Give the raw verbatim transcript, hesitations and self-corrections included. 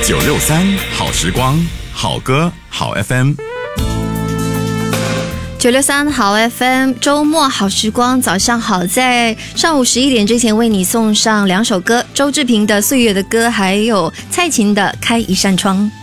九六三好时光，好歌好 F M。 九六三好 F M， 周末好时光，早上好。在上午十一点之前，为你送上两首歌：周志平的《岁月的歌》，还有蔡琴的《开一扇窗》。